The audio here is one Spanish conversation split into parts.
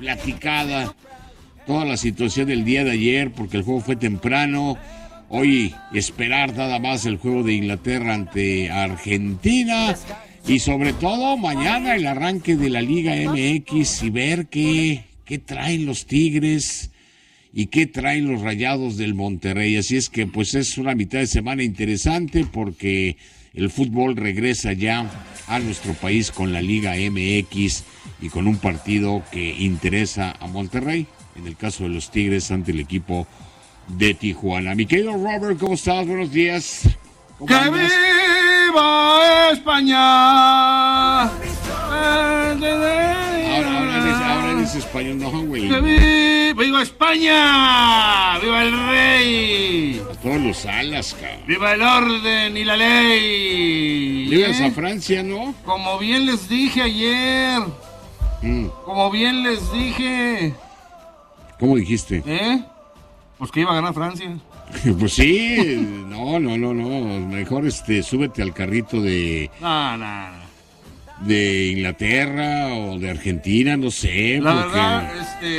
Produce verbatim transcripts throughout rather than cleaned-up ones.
platicada toda la situación del día de ayer, porque el juego fue temprano. Hoy esperar nada más el juego de Inglaterra ante Argentina. Y sobre todo mañana el arranque de la Liga M X y ver qué, qué traen los Tigres y qué traen los Rayados del Monterrey. Así es que pues es una mitad de semana interesante porque el fútbol regresa ya a nuestro país con la Liga M X y con un partido que interesa a Monterrey, en el caso de los Tigres ante el equipo de Tijuana. Mi querido Robert, ¿cómo estás? Buenos días. ¡Que viva España! Ahora, ahora, eres, ahora eres español, no, güey. ¡Que viva, viva España! ¡Viva el rey! A todos los alas, cabrón. ¡Viva el orden y la ley! Libres ¿Eh? a Francia, ¿no? Como bien les dije ayer. Mm. Como bien les dije. ¿Cómo dijiste? ¿Eh? Pues que iba a ganar Francia. Pues sí, no, no, no, no, mejor este, súbete al carrito de... No, no, no. De Inglaterra o de Argentina, no sé. La porque... verdad,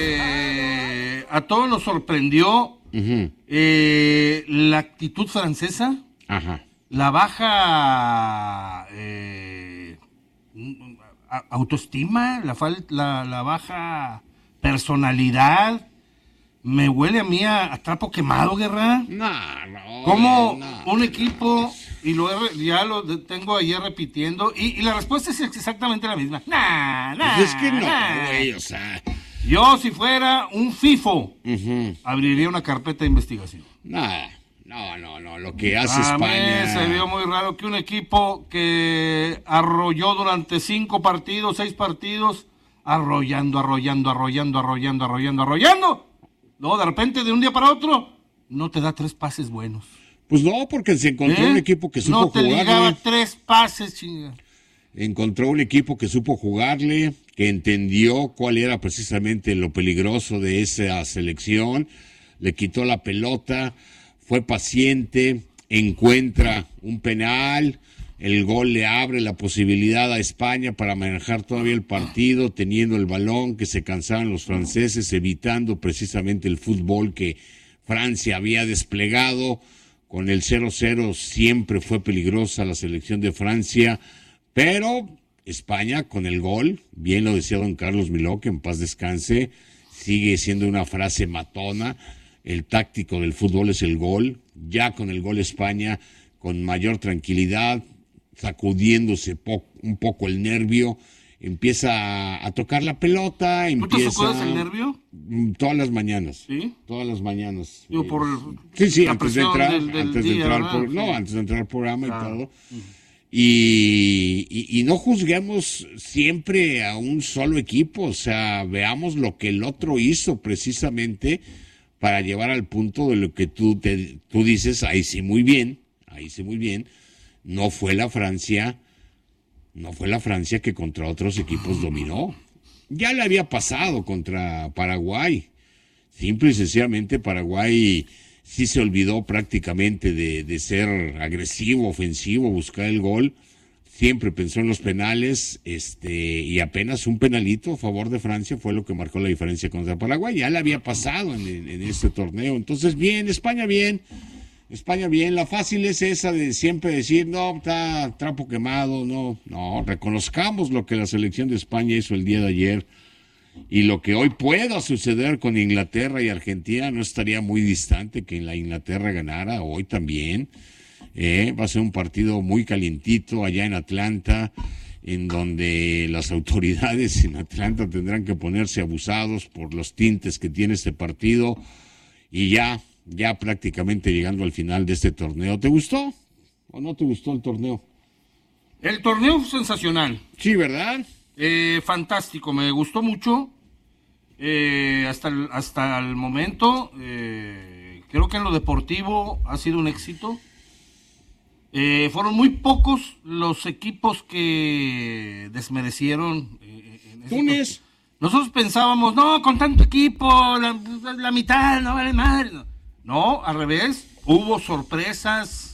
este, a todos nos sorprendió uh-huh. eh, la actitud francesa, Ajá. la baja eh, autoestima, la, la, la baja personalidad. Me huele a mí a, a trapo quemado, Guerra. No, no. Como no, un equipo, y lo he, ya lo tengo ayer repitiendo, y, y la respuesta es exactamente la misma. Nah, nah, pues es que no, nah. güey, o sea. Yo, si fuera un FIFO, uh-huh. abriría una carpeta de investigación. Nah, no, no, no, lo que hace a España. Mí se vio muy raro que un equipo que arrolló durante cinco partidos, seis partidos, arrollando, arrollando, arrollando, arrollando, arrollando, arrollando. No, de repente, de un día para otro, no te da tres pases buenos. Pues no, porque se encontró ¿Eh? un equipo que supo jugarle. No te ligaba tres pases, chinga. Encontró un equipo que supo jugarle, que entendió cuál era precisamente lo peligroso de esa selección, le quitó la pelota, fue paciente, encuentra un penal, el gol le abre la posibilidad a España para manejar todavía el partido, teniendo el balón, que se cansaban los franceses, evitando precisamente el fútbol que Francia había desplegado. Con el cero cero siempre fue peligrosa la selección de Francia, pero España con el gol, bien lo decía don Carlos Miló, que en paz descanse, sigue siendo una frase matona, el táctico del fútbol es el gol. Ya con el gol España, con mayor tranquilidad, sacudiéndose po- un poco el nervio, empieza a, a tocar la pelota, empieza... ¿Tú te sacudas el nervio? Todas las mañanas. ¿Sí? Todas las mañanas. Digo, por sí, sí, la antes de entrar, del, del antes día, de entrar ¿verdad? por, no, Sí. antes de entrar al programa Claro. y todo. Y, y, y no juzguemos siempre a un solo equipo, o sea, veamos lo que el otro hizo precisamente para llevar al punto de lo que tú, te, tú dices, ahí sí muy bien, ahí sí muy bien. No fue la Francia, no fue la Francia que contra otros equipos dominó. Ya le había pasado contra Paraguay. Simple y sencillamente Paraguay sí se olvidó prácticamente de, de ser agresivo, ofensivo, buscar el gol. Siempre pensó en los penales, este, y apenas un penalito a favor de Francia fue lo que marcó la diferencia contra Paraguay. Ya le había pasado en, en este torneo. Entonces, bien, España bien. España bien, la fácil es esa de siempre decir, no, está trapo quemado, no, no, reconozcamos lo que la selección de España hizo el día de ayer y lo que hoy pueda suceder con Inglaterra y Argentina no estaría muy distante que la Inglaterra ganara hoy también. Eh, va a ser un partido muy calientito allá en Atlanta, en donde las autoridades en Atlanta tendrán que ponerse abusados por los tintes que tiene este partido y ya... ya prácticamente llegando al final de este torneo. ¿Te gustó o no te gustó el torneo? El torneo fue sensacional. Sí, ¿verdad? Eh, fantástico, me gustó mucho. Eh, hasta, el, hasta el momento, eh, creo que en lo deportivo ha sido un éxito. Eh, fueron muy pocos los equipos que desmerecieron. Eh, en Túnez. Nosotros pensábamos, no, con tanto equipo, la, la mitad no vale madre. No. No, al revés, hubo sorpresas,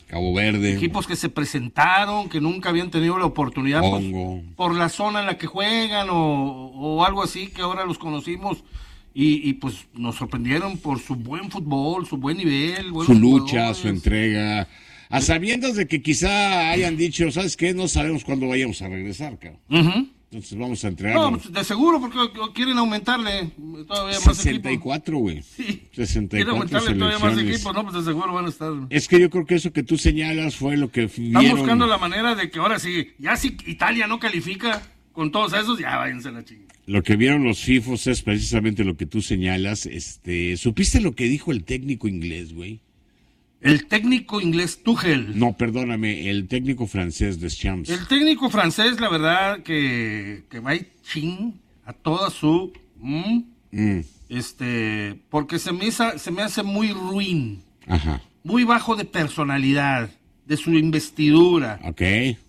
Cabo Verde. Equipos que se presentaron, que nunca habían tenido la oportunidad pues, por la zona en la que juegan o, o algo así, que ahora los conocimos y, y pues nos sorprendieron por su buen fútbol, su buen nivel. Su lucha, su entrega. A sabiendas de que quizá hayan dicho, ¿sabes qué? No sabemos cuándo vayamos a regresar, cabrón. Uh-huh. Entonces vamos a entregarlo. No, de seguro, porque quieren aumentarle todavía más sesenta y cuatro, güey. Sí. sesenta y cuatro quieren aumentarle todavía más equipos, no, pues de seguro van a estar. Es que yo creo que eso que tú señalas fue lo que vieron. Están buscando la manera de que ahora sí, ya si Italia no califica con todos esos, ya váyanse a la chingada. Lo que vieron los FIFOs es precisamente lo que tú señalas. Este, ¿supiste lo que dijo el técnico inglés, güey? El técnico inglés Tuchel. No, perdóname, el técnico francés Deschamps. El técnico francés, la verdad, que, que va a ir ching a toda su... Mm, mm. Este, porque se me, hizo, se me hace muy ruin. Ajá. Muy bajo de personalidad, de su investidura. Ok.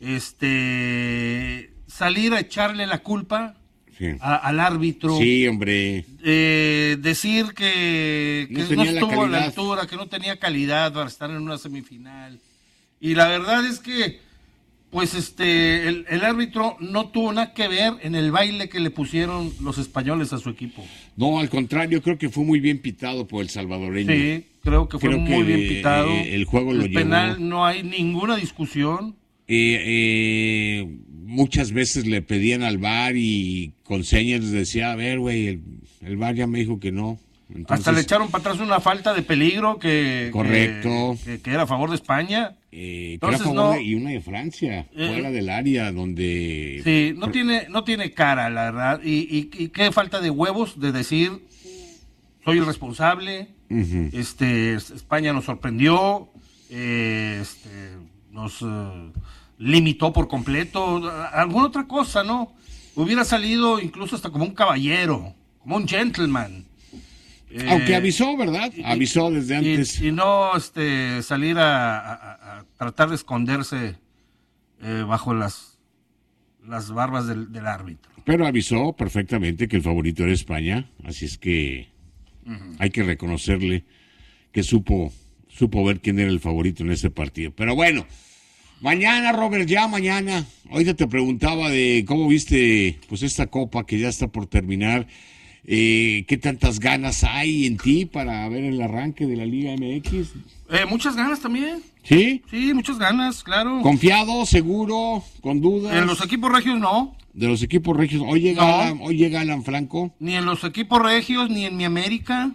Este, salir a echarle la culpa... Sí. A, al árbitro. Sí, hombre. Eh, decir que, que no, no estuvo a la altura, que no tenía calidad para estar en una semifinal. Y la verdad es que, pues, este, el, el árbitro no tuvo nada que ver en el baile que le pusieron los españoles a su equipo. No, al contrario, creo que fue muy bien pitado por el salvadoreño. Sí, creo que fue creo muy que bien pitado. Eh, el juego el lo penal llevó. No hay ninguna discusión. Eh, eh, muchas veces le pedían al V A R y con señas les decía, a ver, güey, el, el V A R ya me dijo que no. Entonces, hasta le echaron para atrás una falta de peligro que, correcto. que, que, que era a favor de España. Eh, que Entonces, era a favor no, de, y una de Francia, eh, fuera del área donde... Sí, no, por... tiene, no tiene cara, la verdad. Y, y, y qué falta de huevos de decir, soy el responsable, uh-huh. este España nos sorprendió, eh, este, nos... Uh, limitó por completo, alguna otra cosa, ¿no? Hubiera salido incluso hasta como un caballero, como un gentleman. Aunque eh, avisó, ¿verdad? Y, avisó desde antes. Y, y no este, salir a, a, a tratar de esconderse eh, bajo las, las barbas del, del árbitro. Pero avisó perfectamente que el favorito era España, así es que uh-huh. hay que reconocerle que supo, supo ver quién era el favorito en ese partido. Pero bueno... Mañana, Robert, ya mañana. Ahorita te preguntaba de cómo viste pues esta copa que ya está por terminar. Eh, ¿Qué tantas ganas hay en ti para ver el arranque de la Liga M X? Eh, muchas ganas también. ¿Sí? Sí, muchas ganas, claro. ¿Confiado, seguro, con dudas? En los equipos regios no. De los equipos regios. Hoy llega, no. Alan, hoy llega Alan Franco. Ni en los equipos regios, ni en mi América.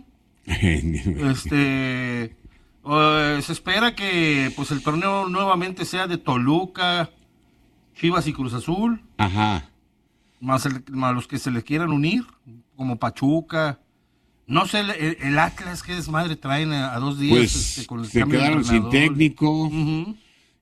este... Uh, se espera que pues el torneo nuevamente sea de Toluca, Chivas y Cruz Azul. Ajá. Más, el, más los que se le quieran unir, como Pachuca. No sé, el, el Atlas, qué desmadre traen a, a dos días. Pues este, con el se quedaron sin técnico uh-huh.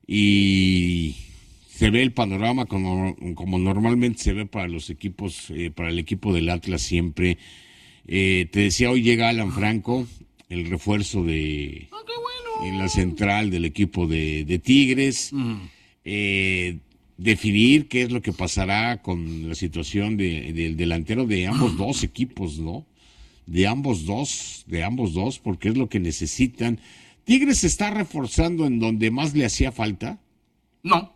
y se ve el panorama como, como normalmente se ve para los equipos, eh, para el equipo del Atlas siempre. Eh, te decía, hoy llega Alan Franco, el refuerzo de oh, qué bueno. en la central del equipo de, de Tigres, mm. eh, definir qué es lo que pasará con la situación de, del delantero de ambos dos equipos, ¿no? De ambos dos, de ambos dos, porque es lo que necesitan. ¿Tigres se está reforzando en donde más le hacía falta? No.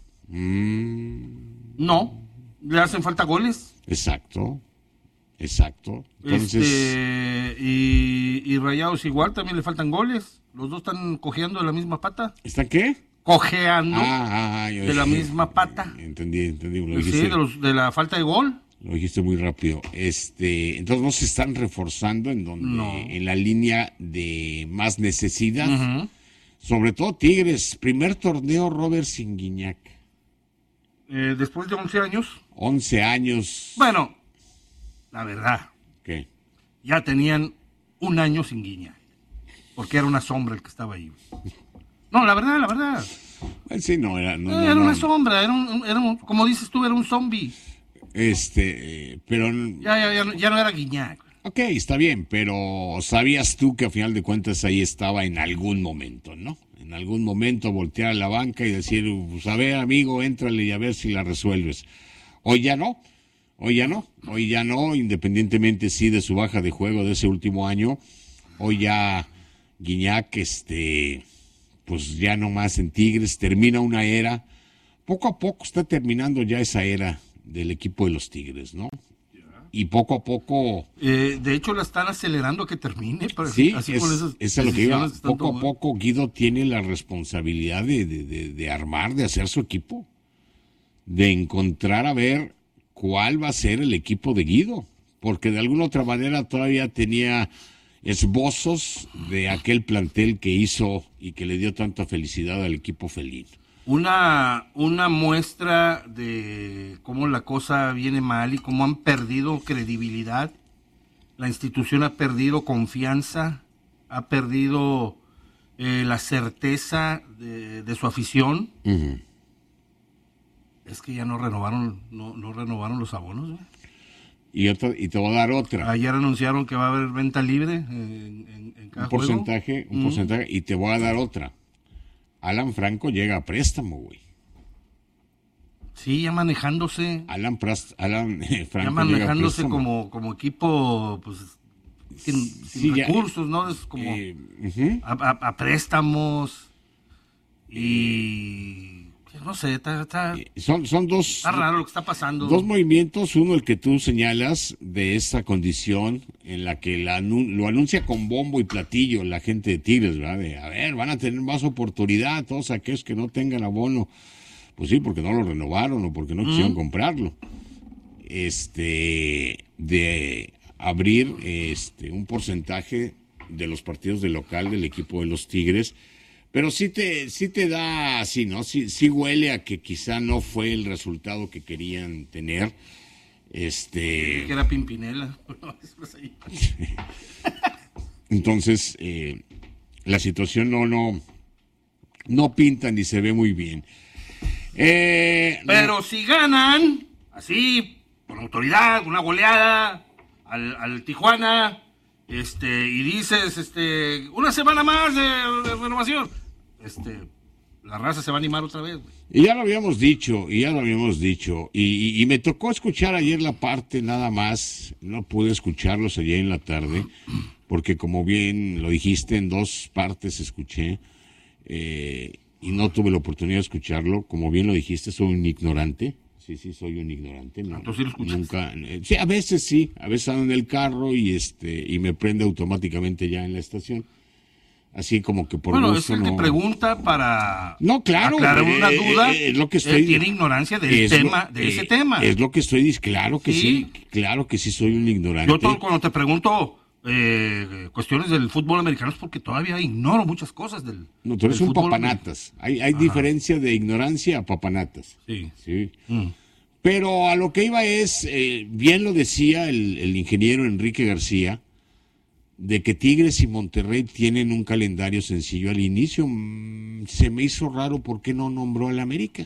Mm. No, le hacen falta goles. Exacto. Exacto. Entonces, este, y, y Rayados igual, también le faltan goles. Los dos están cojeando de la misma pata. ¿Están qué? Cojeando ah, ah, yo de dije, la misma pata. Entendí, entendí. Lo dijiste, sí, de, los, de la falta de gol. Lo dijiste muy rápido. Este, entonces no se están reforzando en donde, no. en la línea de más necesidad. Uh-huh. Sobre todo Tigres, primer torneo Robert sin Guiñac. Eh, después de once años. once años. Bueno. La verdad. ¿Qué? Ya tenían un año sin Guiñac. Porque era una sombra el que estaba ahí. No, la verdad, la verdad. Pues sí, no, era... No, no, no, era no. una sombra, era un, era un, como dices tú, era un zombie. Este, pero... Ya, ya, ya, ya no era Guiñac. Ok, está bien, pero sabías tú que a final de cuentas ahí estaba en algún momento, ¿no? En algún momento voltear a la banca y decir, pues a ver, amigo, éntrale y a ver si la resuelves. Hoy ya no. Hoy ya no, hoy ya no, independientemente sí de su baja de juego de ese último año, hoy ya Guiñac, este, pues ya no más en Tigres, termina una era, poco a poco está terminando ya esa era del equipo de los Tigres, ¿no? Y poco a poco... Eh, de hecho, la están acelerando a que termine. Para, sí, así es, con esas es a lo que iba. Poco tomando. a poco Guido tiene la responsabilidad de, de, de, de armar, de hacer su equipo, de encontrar a ver cuál va a ser el equipo de Guido, porque de alguna otra manera todavía tenía esbozos de aquel plantel que hizo y que le dio tanta felicidad al equipo felino. Una, una muestra de cómo la cosa viene mal y cómo han perdido credibilidad. La institución ha perdido confianza, ha perdido eh, la certeza de, de su afición. Uh-huh. Es que ya no renovaron, no, no renovaron los abonos. ¿eh? Y, otra, y te voy a dar otra. Ayer anunciaron que va a haber venta libre en, en, en cada un porcentaje, juego. Un uh-huh. porcentaje, y te voy a dar otra. Alan Franco llega a préstamo, güey. Sí, ya manejándose. Alan, Prast, Alan eh, Franco ya manejándose como, como equipo, pues, sin, sí, sin recursos, ya, ¿no? Es como eh, uh-huh. a, a, a préstamos y... No sé, está, está, son, son dos... Está raro lo que está pasando. Dos movimientos, uno el que tú señalas de esa condición en la que la, lo anuncia con bombo y platillo la gente de Tigres, ¿verdad? De, a ver, van a tener más oportunidad todos aquellos que no tengan abono. Pues sí, porque no lo renovaron o porque no quisieron mm. comprarlo. Este, de abrir este un porcentaje de los partidos de local del equipo de los Tigres. Pero sí te, sí te da así, ¿no? Sí, sí huele a que quizá no fue el resultado que querían tener. Este... Que era Pimpinela. Entonces, eh, la situación no, no, no pinta ni se ve muy bien. Eh, Pero no. si ganan, así, con autoridad, una goleada, al, al Tijuana, este, y dices, este, una semana más de, de renovación, este, la raza se va a animar otra vez. Y ya lo habíamos dicho, y ya lo habíamos dicho, y, y, y me tocó escuchar ayer la parte nada más, no pude escucharlos ayer en la tarde, porque como bien lo dijiste, en dos partes escuché, eh, y no tuve la oportunidad de escucharlo, como bien lo dijiste, soy un ignorante. Sí, sí, soy un ignorante. No, ¿Entonces sí lo escuchas? Nunca, eh, sí, a veces sí, a veces ando en el carro y este y me prende automáticamente ya en la estación. Así como que por bueno, gusto es el no... que pregunta para no, claro, aclarar eh, una duda. Eh, es lo que estoy... eh, tiene ignorancia del tema, lo, de eh, ese tema. Es lo que estoy diciendo, claro que sí. sí, claro que sí soy un ignorante. Yo todo, cuando te pregunto eh, cuestiones del fútbol americano es porque todavía ignoro muchas cosas del No, tú eres del un papanatas. Hay, hay diferencia de ignorancia a papanatas. Sí. Sí. Mm. Pero a lo que iba es, eh, bien lo decía el, el ingeniero Enrique García, de que Tigres y Monterrey tienen un calendario sencillo al inicio. Mm, se me hizo raro por qué no nombró al América.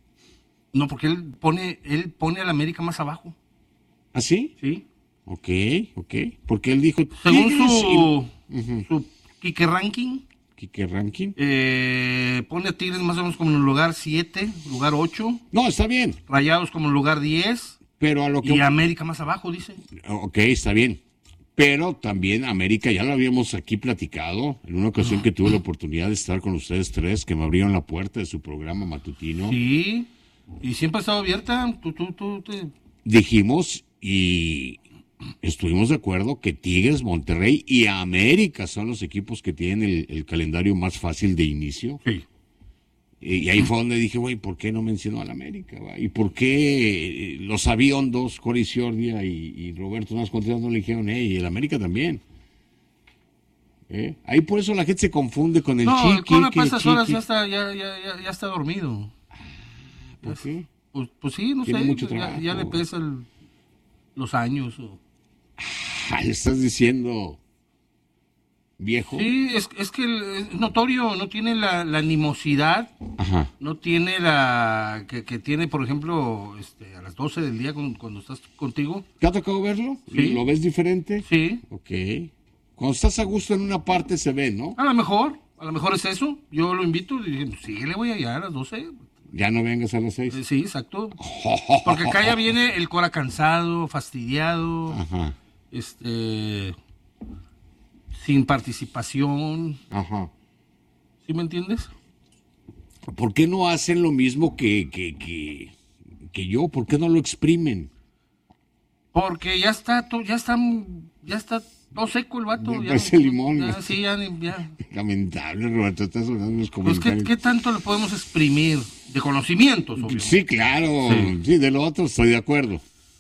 No, porque él pone, él pone al América más abajo. ¿Ah, sí? Sí. Ok, ok. Porque él dijo... Según su, y... uh-huh. su Quique Ranking. Quique Ranking. Eh, pone a Tigres más o menos como en el lugar siete, lugar ocho. No, está bien. Rayados como en el lugar diez. Pero a lo que... Y América más abajo, dice. Ok, está bien. Pero también América, ya lo habíamos aquí platicado, en una ocasión que tuve la oportunidad de estar con ustedes tres, que me abrieron la puerta de su programa matutino. Sí, y siempre ha estado abierta. Tú, tú, tú, tú. Dijimos y estuvimos de acuerdo que Tigres, Monterrey y América son los equipos que tienen el, el calendario más fácil de inicio. Sí. Y ahí fue donde dije, güey, ¿por qué no mencionó al América? ¿Va? ¿Y por qué los aviondos, Cory Ciordia y, y Roberto Nas Contreras no le dijeron, hey, el América también? ¿Eh? Ahí por eso la gente se confunde con el no, chiqui. No, el Cona para esas esas horas ya está, ya, ya, ya, ya está dormido. ¿Por qué? Pues, pues sí, no Tiene sé, mucho ya, trabajo. ya le pesa el, los años. O... Ah, le estás diciendo... viejo. Sí, es, es que es notorio, no tiene la, la animosidad, Ajá. no tiene la que, que tiene, por ejemplo, este, a las doce del día cuando, cuando estás contigo. ¿Te ha tocado verlo? Sí. ¿Lo ves diferente? Sí. Ok. Cuando estás a gusto en una parte se ve, ¿no? A lo mejor, a lo mejor es eso. Yo lo invito y dije, sí, le voy allá a las doce. Ya no vengas a las seis. Eh, sí, exacto. Porque acá ya viene el Cora cansado, fastidiado. Ajá. Este... sin participación. Ajá. ¿Sí me entiendes? ¿Por qué no hacen lo mismo que, que, que, que yo? ¿Por qué no lo exprimen? Porque ya está, to- ya está, ya está todo seco el vato. Ya Ya, parece limón, ya, ¿no? sí, ya, ya. Lamentable, Roberto, estás hablando los Pues, ¿qué, comentarios. ¿qué tanto le podemos exprimir? De conocimientos, obvio. Sí, claro, Sí. sí, de lo otro estoy de acuerdo.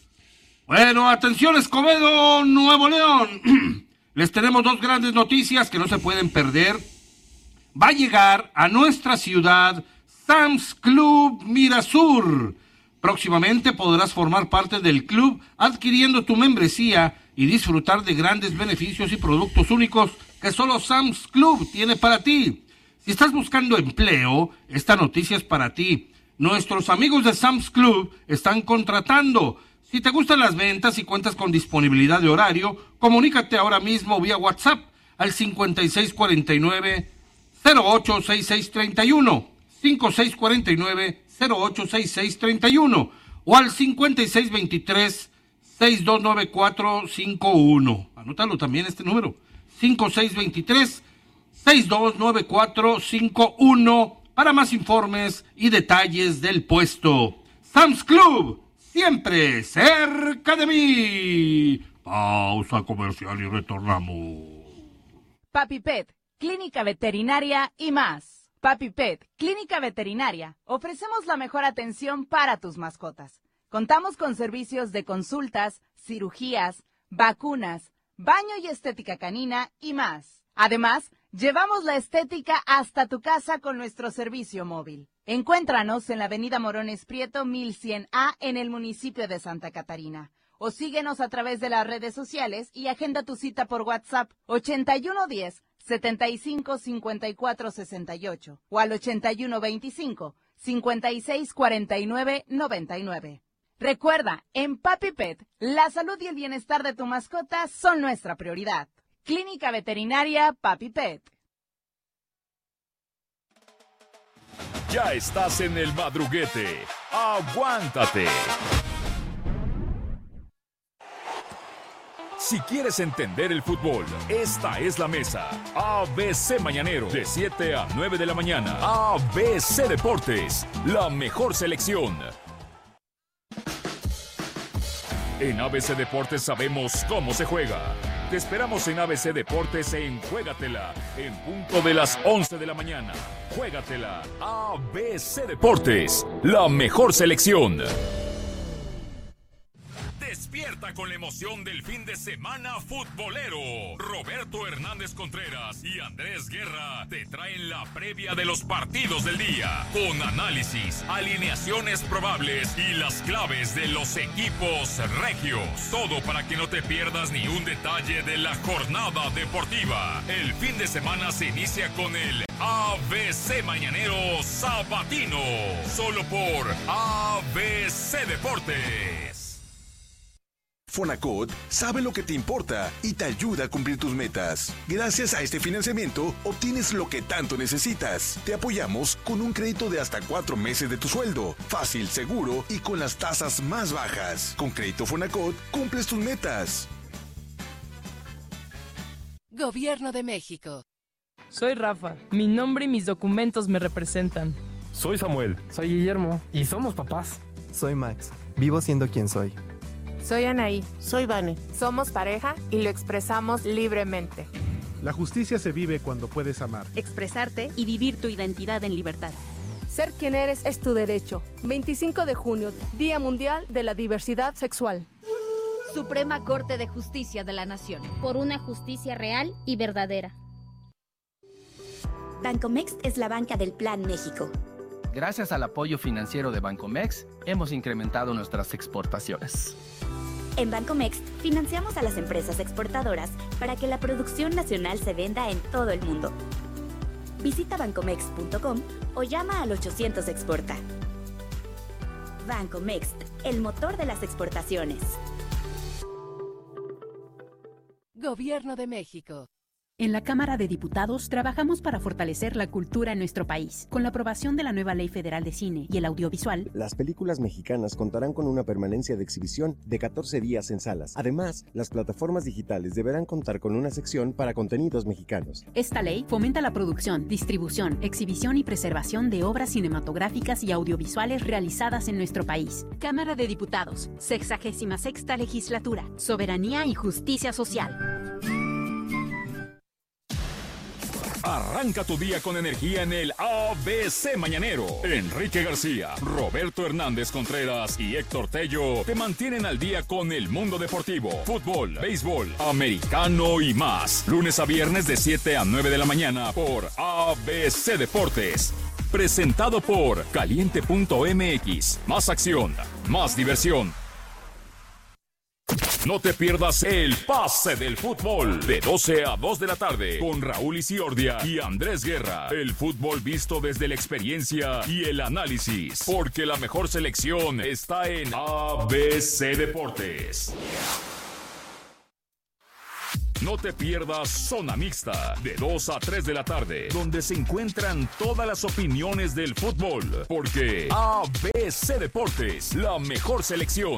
Bueno, atención, Escobedo, Nuevo León. Les tenemos dos grandes noticias que no se pueden perder. Va a llegar a nuestra ciudad Sam's Club Mirasur. Próximamente podrás formar parte del club adquiriendo tu membresía y disfrutar de grandes beneficios y productos únicos que solo Sam's Club tiene para ti. Si estás buscando empleo, esta noticia es para ti. Nuestros amigos de Sam's Club están contratando. Si te gustan las ventas y cuentas con disponibilidad de horario, comunícate ahora mismo vía WhatsApp al cincuenta y seis cuarenta y nueve cero ocho sesenta y seis treinta y uno, cincuenta y seis cuarenta y nueve cero ocho sesenta y seis treinta y uno o al cincuenta y seis veintitrés sesenta y dos noventa y cuatro cincuenta y uno. Anótalo también este número, cincuenta y seis veintitrés sesenta y dos noventa y cuatro cincuenta y uno para más informes y detalles del puesto. Sam's Club, siempre cerca de mí. Pausa comercial y retornamos. Papi Pet, Clínica Veterinaria y más. Papi Pet, Clínica Veterinaria. Ofrecemos la mejor atención para tus mascotas. Contamos con servicios de consultas, cirugías, vacunas, baño y estética canina y más. Además, llevamos la estética hasta tu casa con nuestro servicio móvil. Encuéntranos en la avenida Morones Prieto mil cien A en el municipio de Santa Catarina. O síguenos a través de las redes sociales y agenda tu cita por WhatsApp ochenta y uno diez setenta y cinco cincuenta y cuatro sesenta y ocho o al ochenta y uno veinticinco cincuenta y seis cuarenta y nueve noventa y nueve. Recuerda, en Papi Pet, la salud y el bienestar de tu mascota son nuestra prioridad. Clínica Veterinaria Papi Pet. Ya estás en el madruguete. ¡Aguántate! Si quieres entender el fútbol, esta es la mesa. A B C Mañanero, de siete a nueve de la mañana. A B C Deportes, la mejor selección. En A B C Deportes sabemos cómo se juega. Te esperamos en A B C Deportes en Juégatela, en punto de las once de la mañana. Juégatela. A B C Deportes, la mejor selección. Despierta con la emoción del fin de semana futbolero. Roberto Hernández Contreras y Andrés Guerra te traen la previa de los partidos del día, con análisis, alineaciones probables y las claves de los equipos regios. Todo para que no te pierdas ni un detalle de la jornada deportiva. El fin de semana se inicia con el A B C Mañanero Sabatino, solo por A B C Deportes. Fonacot sabe lo que te importa y te ayuda a cumplir tus metas. Gracias a este financiamiento, obtienes lo que tanto necesitas. Te apoyamos con un crédito de hasta cuatro meses de tu sueldo. Fácil, seguro y con las tasas más bajas. Con Crédito Fonacot, cumples tus metas. Gobierno de México. Soy Rafa. Mi nombre y mis documentos me representan. Soy Samuel. Soy Guillermo. Y somos papás. Soy Max. Vivo siendo quien soy. Soy Anaí. Soy Vane. Somos pareja y lo expresamos libremente. La justicia se vive cuando puedes amar, expresarte y vivir tu identidad en libertad. Ser quien eres es tu derecho. veinticinco de junio, Día Mundial de la Diversidad Sexual. Suprema Corte de Justicia de la Nación. Por una justicia real y verdadera. Bancomext es la banca del Plan México. Gracias al apoyo financiero de Bancomext, hemos incrementado nuestras exportaciones. En Bancomext financiamos a las empresas exportadoras para que la producción nacional se venda en todo el mundo. Visita bancomext punto com o llama al ochocientos exporta. Bancomext, el motor de las exportaciones. Gobierno de México. En la Cámara de Diputados trabajamos para fortalecer la cultura en nuestro país. Con la aprobación de la nueva Ley Federal de Cine y el Audiovisual, las películas mexicanas contarán con una permanencia de exhibición de catorce días en salas. Además, las plataformas digitales deberán contar con una sección para contenidos mexicanos. Esta ley fomenta la producción, distribución, exhibición y preservación de obras cinematográficas y audiovisuales realizadas en nuestro país. Cámara de Diputados, sexagésima sexta legislatura, soberanía y justicia social. Arranca tu día con energía en el A B C Mañanero. Enrique García, Roberto Hernández Contreras y Héctor Tello te mantienen al día con el mundo deportivo, fútbol, béisbol, americano y más. Lunes a viernes de siete a nueve de la mañana por A B C Deportes. Presentado por Caliente punto M X. Más acción, más diversión. No te pierdas el pase del fútbol de doce a dos de la tarde con Raúl Isiordia y Andrés Guerra. El fútbol visto desde la experiencia y el análisis, porque la mejor selección está en A B C Deportes. No te pierdas Zona Mixta de dos a tres de la tarde, donde se encuentran todas las opiniones del fútbol, porque A B C Deportes, la mejor selección.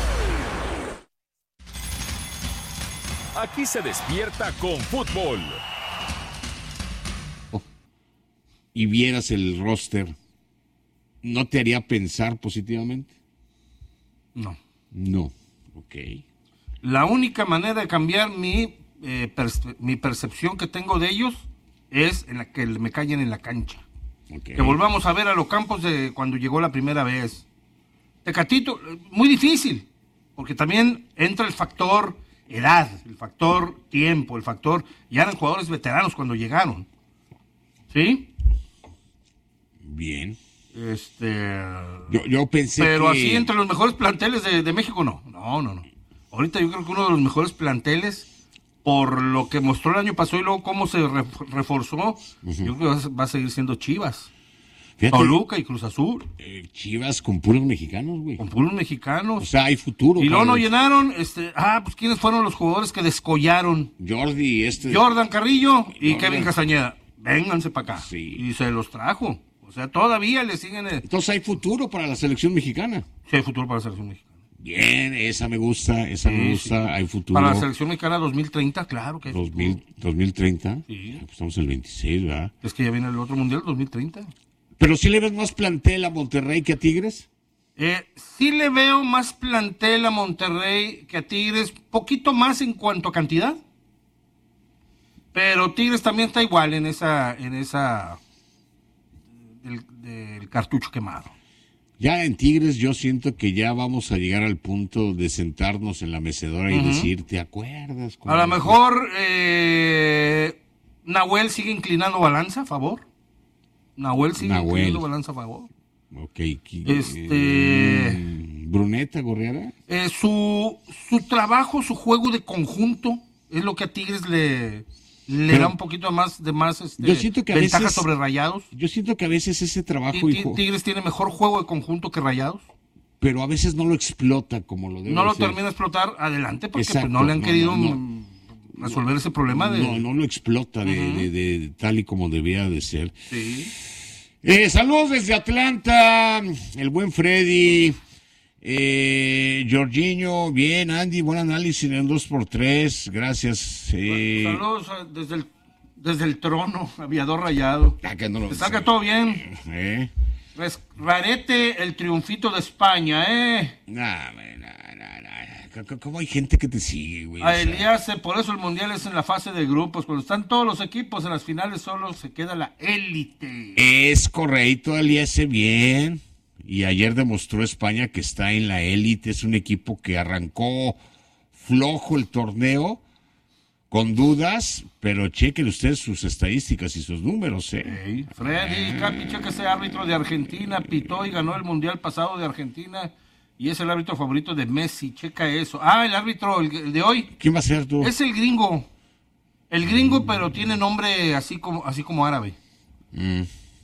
Aquí se despierta con fútbol. Oh, y vieras el roster, ¿no te haría pensar positivamente? No. No, ok. La única manera de cambiar mi, eh, perce- mi percepción que tengo de ellos es en la que me callen en la cancha. Okay. Que volvamos a ver a los campos de cuando llegó la primera vez. Tecatito, muy difícil, porque también entra el factor edad, el factor tiempo, el factor... Ya eran jugadores veteranos cuando llegaron. ¿Sí? Bien. Este... Yo, yo pensé Pero que... así entre los mejores planteles de, de México, no. No, no, no. Ahorita yo creo que uno de los mejores planteles, por lo que mostró el año pasado y luego cómo se re- reforzó, uh-huh. yo creo que va a, va a seguir siendo Chivas. Fíjate, Toluca y Cruz Azul. Eh, Chivas con puros mexicanos, güey. Con puros mexicanos. O sea, hay futuro. Y luego no llenaron, este, ah, pues ¿quiénes fueron los jugadores que descollaron? Jordi, este. Jordan Carrillo y Jordan. Kevin Castañeda. Vénganse para acá. Sí. Y se los trajo. O sea, todavía le siguen. El... Entonces hay futuro para la selección mexicana. Sí, hay futuro para la selección mexicana. Bien, esa me gusta, esa sí, me gusta, sí. Hay futuro. Para la selección mexicana dos mil treinta, claro que hay dos mil, dos mil treinta, sí. Pues estamos en el veintiséis, ¿verdad? Es que ya viene el otro mundial, dos mil treinta. ¿Pero sí le ves más plantel a Monterrey que a Tigres? Eh, sí le veo más plantel a Monterrey que a Tigres, poquito más en cuanto a cantidad. Pero Tigres también está igual en esa, en esa, del, del cartucho quemado. Ya en Tigres yo siento que ya vamos a llegar al punto de sentarnos en la mecedora y uh-huh. decir, ¿te acuerdas? A lo mejor eh, Nahuel sigue inclinando balanza a favor. Nahuel sigue Nahuel. inclinando balanza a favor. Ok. Este... Eh, ¿Bruneta, Gorriara? Eh, su, su trabajo, su juego de conjunto es lo que a Tigres le... Le Pero, da un poquito más de más este, yo siento que a ventaja veces, sobre Rayados. Yo siento que a veces ese trabajo... ¿Y, y Tigres tiene mejor juego de conjunto que Rayados? Pero a veces no lo explota como lo debe No lo hacer. termina de explotar adelante porque Exacto, pues, no le han no, querido no, no. resolver ese problema. de No, no lo explota de, uh-huh. de, de, de tal y como debía de ser. Sí. Eh, saludos desde Atlanta, el buen Freddy. Eh, Jorginho, bien, Andy, buen análisis en el dos por tres, gracias. Eh, Saludos desde el, desde el trono, aviador rayado. Ah, que no lo, que salga todo bien. Eh. Res, rarete el triunfito de España, ¿eh? Nah, nah, nah, nah. ¿Cómo hay gente que te sigue, güey? A Elías, por eso el mundial es en la fase de grupos. Cuando están todos los equipos en las finales, solo se queda la élite. Es correcto, Elías, bien. Y ayer demostró España que está en la élite, es un equipo que arrancó flojo el torneo, con dudas, pero chequen ustedes sus estadísticas y sus números, ¿eh? Hey, Freddy, Capi, cheque ese árbitro de Argentina, pitó y ganó el mundial pasado de Argentina, y es el árbitro favorito de Messi, checa eso. Ah, el árbitro, el, el de hoy. ¿Quién va a ser tú? Es el gringo, el gringo, pero tiene nombre así como, así como árabe. Mm.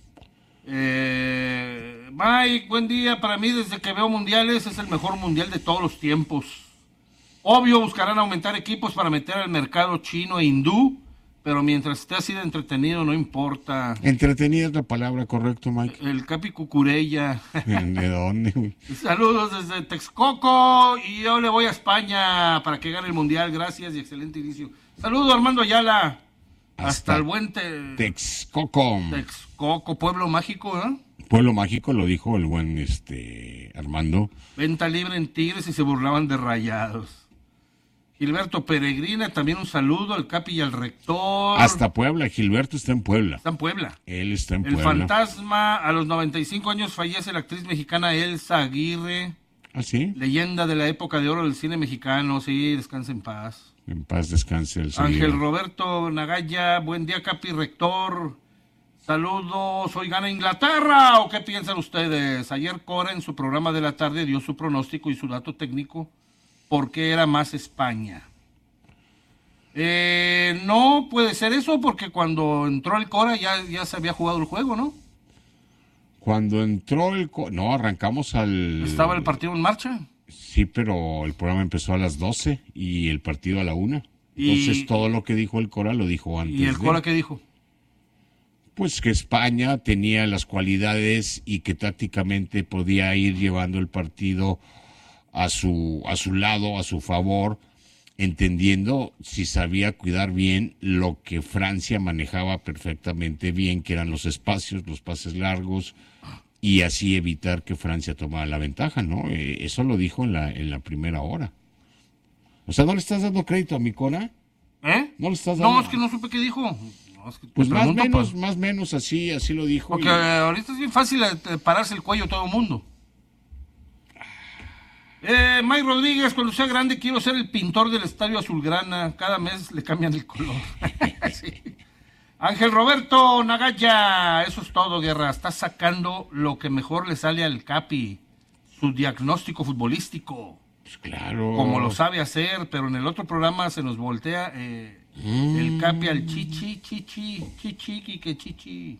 Eh, Mike, buen día. Para mí, desde que veo mundiales, es el mejor mundial de todos los tiempos. Obvio, buscarán aumentar equipos para meter al mercado chino e hindú, pero mientras esté así de entretenido no importa. Entretenida es la palabra, correcto, Mike. El Capi Cucurella. ¿De dónde, güey? Saludos desde Texcoco y yo le voy a España para que gane el Mundial. Gracias y excelente inicio. Saludos Armando Ayala. Hasta, Hasta el buen te... Texcoco. Texcoco, pueblo mágico, ¿eh? Pueblo mágico, lo dijo el buen este Armando. Venta libre en Tigres y se burlaban de Rayados. Gilberto Peregrina, también un saludo al Capi y al rector. Hasta Puebla, Gilberto está en Puebla. Está en Puebla. Él está en el Puebla. El fantasma, a los noventa y cinco años fallece la actriz mexicana Elsa Aguirre. ¿Ah, sí? Leyenda de la época de oro del cine mexicano, sí, descansa en paz. En paz descanse el señor. Ángel Roberto Nagaya, buen día Capi, rector. Saludos, ¿hoy gana Inglaterra o qué piensan ustedes? Ayer Cora en su programa de la tarde dio su pronóstico y su dato técnico. ¿Por qué era más España? Eh, no puede ser eso porque cuando entró el Cora ya, ya se había jugado el juego, ¿no? Cuando entró el... Co- no, arrancamos al... ¿Estaba el partido en marcha? Sí, pero el programa empezó a las doce y el partido a la una. Entonces y... todo lo que dijo el Cora lo dijo antes. ¿Y el de... Cora qué dijo? Pues que España tenía las cualidades y que tácticamente podía ir llevando el partido a su a su lado, a su favor, entendiendo si sabía cuidar bien lo que Francia manejaba perfectamente bien, que eran los espacios, los pases largos, y así evitar que Francia tomara la ventaja, ¿no? Eh, eso lo dijo en la en la primera hora. O sea, ¿no le estás dando crédito a mi Cora? ¿Eh? No le estás dando... No, es que no supe qué dijo. No, es que pues más o menos, pues... más menos así, así lo dijo. Porque y... ahorita es bien fácil pararse el cuello a todo el mundo. Eh, Mike Rodríguez, cuando sea grande quiero ser el pintor del Estadio Azulgrana. Cada mes le cambian el color. Sí. Ángel Roberto Nagaya, eso es todo, Guerra. Está sacando lo que mejor le sale al Capi. Su diagnóstico futbolístico. Pues claro. Como lo sabe hacer, pero en el otro programa se nos voltea eh, mm. el Capi al chichi, chichi, chichi, que chichi.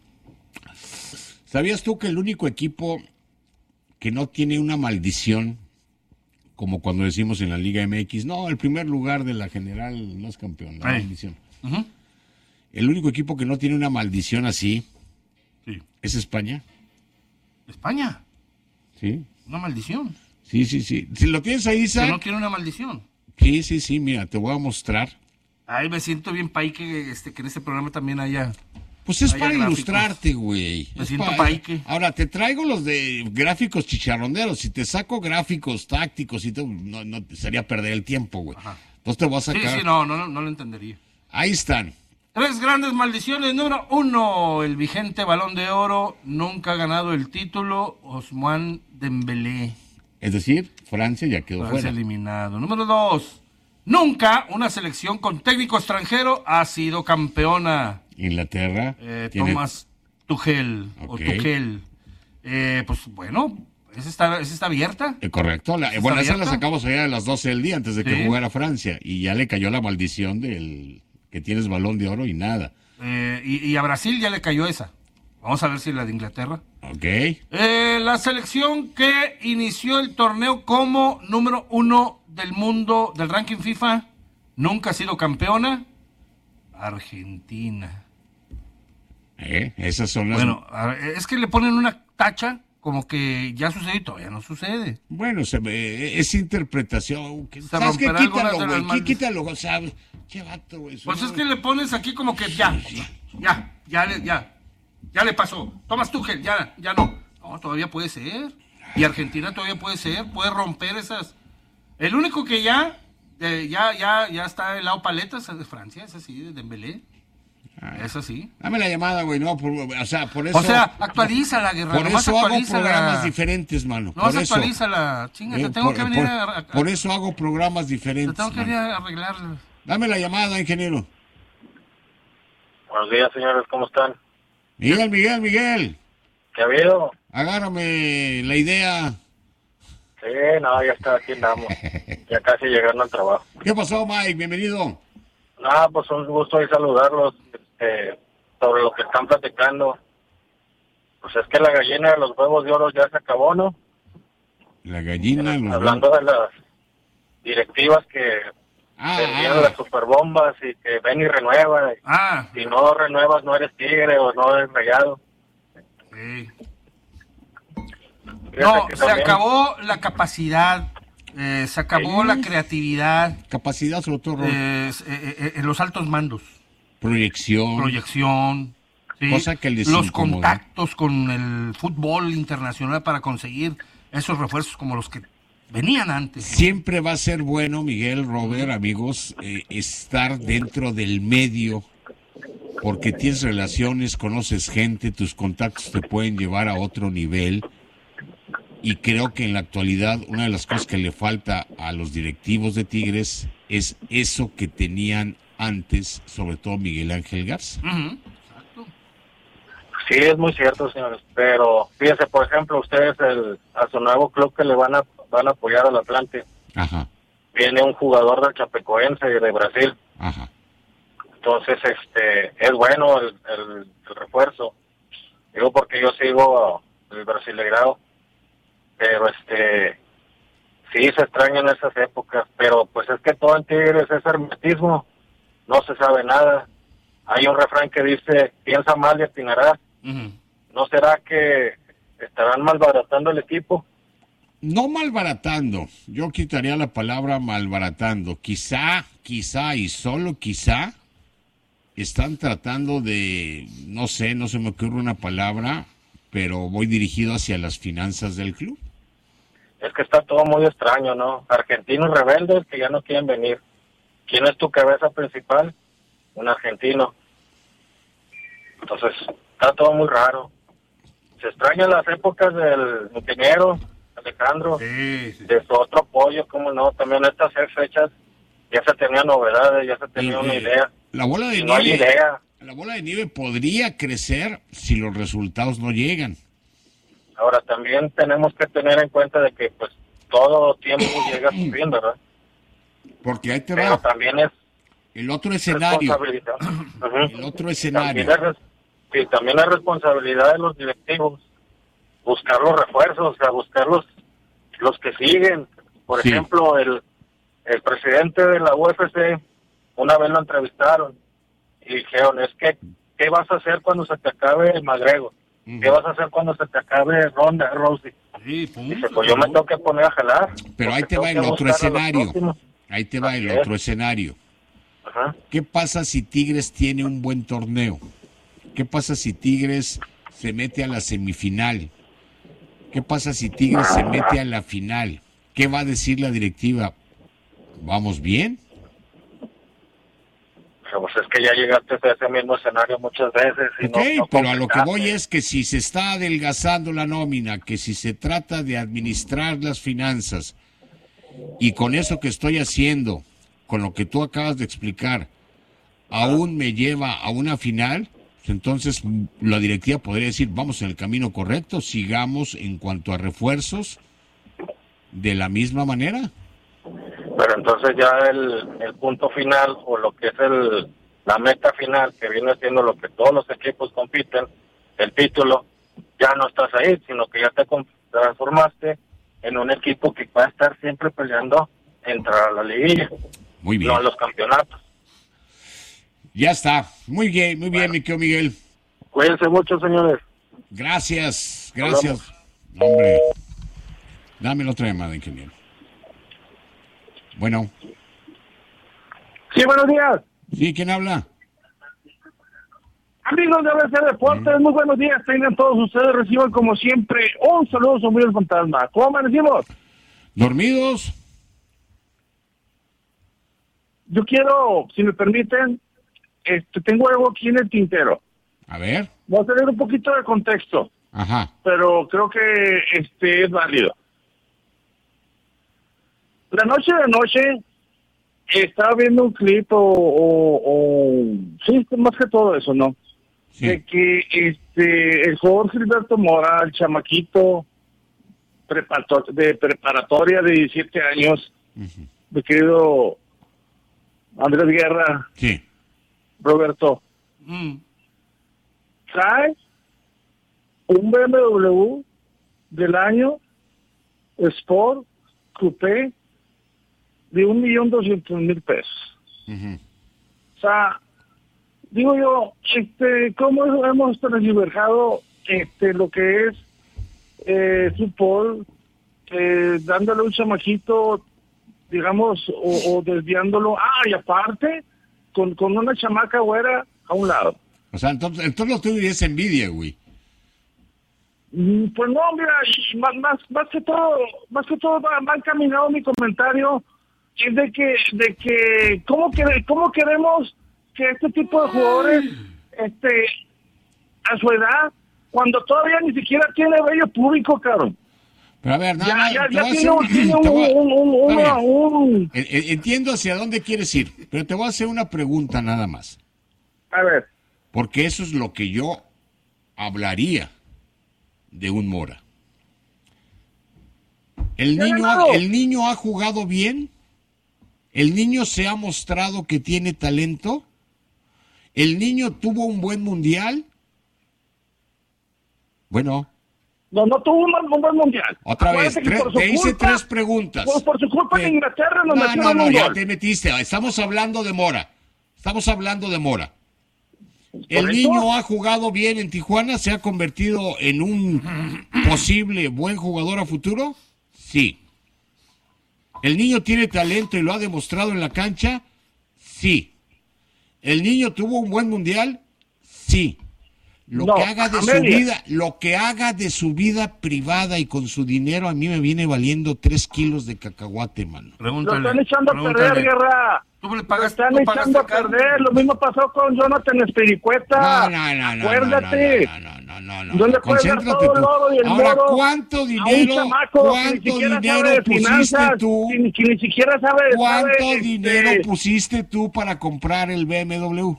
¿Sabías tú que el único equipo que no tiene una maldición, como cuando decimos en la Liga M X, no, el primer lugar de la general no es campeón, la Ay. maldición. Uh-huh. El único equipo que no tiene una maldición así sí. es España. ¿España? Sí. ¿Una maldición? Sí, sí, sí. Si lo tienes ahí, Isaac. ¿Que no tiene una maldición? Sí, sí, sí, mira, te voy a mostrar. Ay, me siento bien pay que, este, que en este programa también haya... Pues es para gráficos. Ilustrarte, güey. Me es siento para... paique. Ahora, te traigo los de gráficos chicharroneros. Si te saco gráficos tácticos, y te... no, no sería perder el tiempo, güey. Ajá. Entonces te voy a sacar... Sí, sí, no, no, no, no lo entendería. Ahí están. Tres grandes maldiciones. Número uno, el vigente Balón de Oro. Nunca ha ganado el título. Ousmane Dembélé. Es decir, Francia ya quedó Francia fuera. eliminado. Número dos, nunca una selección con técnico extranjero ha sido campeona. Inglaterra. Eh, tiene... Thomas Tuchel. Okay. O Tuchel. Eh, pues bueno, esa está, esa está abierta. Eh, correcto. La, ¿Esa bueno, esa abierta? la sacamos allá a las doce del día antes de que Sí. jugara Francia. Y ya le cayó la maldición del que tienes Balón de Oro y nada. Eh, y, y a Brasil ya le cayó esa. Vamos a ver si la de Inglaterra. Ok. Eh, la selección que inició el torneo como número uno del mundo del ranking FIFA nunca ha sido campeona. Argentina. Eh, esas son las... Bueno, es que le ponen una tacha como que ya sucedió y todavía no sucede. Bueno, se ve, es interpretación. Se ¿Sabes qué? romperá algunas de Quítalo, las güey. maldi- Quítalo, o sea, qué vato, güey. Pues no- es que le pones aquí como que ya, ya, ya, le- ya, ya le pasó. Thomas Tuchel, ya, ya no. No, todavía puede ser. Y Argentina todavía puede ser, puede romper esas. El único que ya, eh, ya, ya, ya está el lado paletas es de Francia, es así, de Dembélé. Es así. Dame la llamada, güey, no, por- o sea, por eso... O sea, actualiza la guerra. Por nomás eso hago actualízala. programas diferentes, mano. No, por eso. actualízala. Chinga, Eh, te tengo por, que venir por- a, a- por eso hago programas diferentes. Te tengo que venir mano. a arreglar. Dame la llamada, ingeniero. Buenos días, señores, ¿cómo están? Miguel, Miguel, Miguel. ¿Qué ha habido? Agárrame la idea. Sí, no, ya está, aquí andamos. Ya casi llegando al trabajo. ¿Qué pasó, Mike? Bienvenido. Nada, pues un gusto de saludarlos este, sobre lo que están platicando. Pues es que la gallina de los huevos de oro ya se acabó, ¿no? La gallina... Los Hablando de las directivas que Ah, vendían ah. las superbombas y que ven y renueva. Ah. Si no renuevas, no eres Tigre o no eres Rayado. Sí. Fíjate No, que se también- acabó la capacidad, eh, se acabó Sí. la creatividad. Capacidad, sobre todo, Ron. eh, eh, eh, en los altos mandos. Proyección. Proyección. ¿sí? Cosa que les Los incomoda. contactos con el fútbol internacional para conseguir esos refuerzos como los que venían antes. Siempre va a ser bueno, Miguel, Robert, amigos, eh, estar dentro del medio, porque tienes relaciones, conoces gente, tus contactos te pueden llevar a otro nivel. Y creo que en la actualidad una de las cosas que le falta a los directivos de Tigres es eso que tenían antes, sobre todo Miguel Ángel Garza. Ujú. Sí, es muy cierto, señores. Pero fíjense, por ejemplo, ustedes el, a su nuevo club que le van a van a apoyar al Atlante, Ajá, viene un jugador del Chapecoense de Brasil. ajá. Entonces, este, es bueno el, el, el refuerzo. Digo porque yo sigo el Brasileirao, pero este, sí se extrañan esas épocas, pero pues es que todo en Tigres es hermetismo, no se sabe nada. Hay un refrán que dice, piensa mal y atinarás. Ujú. ¿No será que estarán malbaratando el equipo? No malbaratando, yo quitaría la palabra malbaratando. Quizá, quizá y solo quizá están tratando de, no sé, no se me ocurre una palabra, pero voy dirigido hacia las finanzas del club. Es que está todo muy extraño, ¿no? Argentinos rebeldes que ya no quieren venir. ¿Quién es tu cabeza principal? Un argentino. Entonces, está todo muy raro. Se extrañan las épocas del ingeniero Alejandro, Sí, sí. de su otro apoyo, como no, también estas fechas ya se tenían novedades, ya se tenía Eh, una eh, idea. La bola de Y no hay nieve, idea. la bola de nieve podría crecer si los resultados no llegan. Ahora también tenemos que tener en cuenta de que pues todo tiempo llega a su fin, ¿verdad? Porque ahí te Pero va. también es El otro escenario. responsabilidad. Ujú. El otro escenario. También es, res- sí, también es responsabilidad de los directivos buscar los refuerzos, o sea, buscar los, los que siguen. Por Sí. ejemplo, el, el presidente de la U F C, una vez lo entrevistaron y dijeron, es que, ¿qué vas a hacer cuando se te acabe el McGregor? ¿Qué vas a hacer cuando se te acabe Ronda Rousey? Sí, punto. Dice, pues yo me tengo que poner a jalar. Pero ahí porque te va tengo el que otro buscar a los escenario. próximos. Ahí te va el Así es. otro escenario. Ajá. ¿Qué pasa si Tigres tiene un buen torneo? ¿Qué pasa si Tigres se mete a la semifinal? ¿Qué pasa si Tigres se mete a la final? ¿Qué va a decir la directiva? ¿Vamos bien? Pero pues es que ya llegaste a ese mismo escenario muchas veces. Y Ok, no, no pero a lo que completaste. voy es que si se está adelgazando la nómina, que si se trata de administrar las finanzas, y con eso que estoy haciendo, con lo que tú acabas de explicar, aún me lleva a una final, pues entonces mm, la directiva podría decir, vamos en el camino correcto, sigamos en cuanto a refuerzos de la misma manera. Pero entonces ya el, el punto final, o lo que es el la meta final, que viene siendo lo que todos los equipos compiten, el título, ya no estás ahí, sino que ya te con- transformaste en un equipo que va a estar siempre peleando entrar a la liguilla, Muy bien. no a los campeonatos. Ya está. Muy bien, muy bien, mi querido Miguel. Cuídense mucho, señores. Gracias, gracias. Hombre, dame la otra llamada, ingeniero. Bueno, Sí, buenos días. ¿sí? ¿Quién habla? Amigos de A B C Deportes, muy buenos días. Tengan todos ustedes, reciban como siempre un saludo, soy el fantasma. ¿Cómo amanecimos? ¿Dormidos? Yo quiero, si me permiten, este, tengo algo aquí en el tintero. A ver. Voy a tener un poquito de contexto, Ajá. pero creo que este es válido. La noche de anoche estaba viendo un clip o, o, o sí, más que todo eso, ¿no? Sí. De que este el jugador Gilberto Mora, el chamaquito prepato- de preparatoria de diecisiete años, Ujú. mi querido Andrés Guerra, Sí. Roberto, Mm. trae un B M W del año Sport Coupé de un millón doscientos mil pesos. Uh-huh. O sea, digo yo, este, ¿cómo hemos transversado este, lo que es eh, fútbol, eh, dándole un chamajito, digamos, o, o desviándolo? Ah, y aparte, con, con una chamaca güera a un lado. O sea, entonces, entonces lo tuyo es envidia, güey. Pues no, mira, y más, más, más que todo, más que todo va, va encaminado mi comentario, es de que, de que, ¿cómo, quere, cómo queremos que este tipo de jugadores, este, a su edad, cuando todavía ni siquiera tiene vello público, cabrón? Pero a ver, nada ya, más, ya, te ya voy a tiene, hacer- tiene te un, voy a- un, un, Está un, bien. un- En- en- Entiendo hacia dónde quieres ir, pero te voy a hacer una pregunta nada más. A ver. Porque eso es lo que yo hablaría de un Mora. El Ya niño, ha, ganado. el niño ha jugado bien. El niño se ha mostrado que tiene talento. El niño tuvo un buen mundial. Bueno, No, no tuvo un, un buen mundial. otra vez, Acuérdate que tres- por su te hice culpa- tres preguntas. Por, por su culpa en Inglaterra nos No, metieron no, no, un ya gol. te metiste. Estamos hablando de Mora. Estamos hablando de Mora. El ¿Correcto? niño ha jugado bien en Tijuana, se ha convertido en un posible buen jugador a futuro. Sí. El niño tiene talento y lo ha demostrado en la cancha. Sí. El niño tuvo un buen mundial. Sí. Lo No, que haga de su Amelia. vida, lo que haga de su vida privada y con su dinero a mí me viene valiendo tres kilos de cacahuate, mano. Lo están echando a perder, Guerra. Tú le Lo están tú pagaste echando a carne. perder. Lo mismo pasó con Jonathan Espiricueta. No, no, no, no, Acuérdate. no, no, no, no, No le puedes dar concéntrate todo el tú. oro y el Ahora, moro ¿cuánto a un dinero, chamaco que ni cuánto siquiera dinero sabe de pusiste finanzas, tú? Que ni, que ni siquiera sabe de ¿Cuánto sabe, este, dinero pusiste tú para comprar el B M W?